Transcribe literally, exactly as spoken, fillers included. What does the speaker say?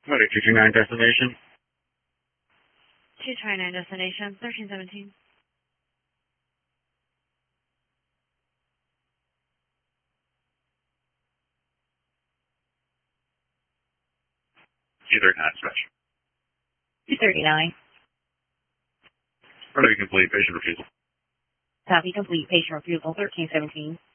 What, two two nine destination? two two nine destination, thirteen seventeen. two thirty-nine, dispatch. two thirty-nine. Copy complete, patient refusal. Copy complete, patient refusal, thirteen seventeen.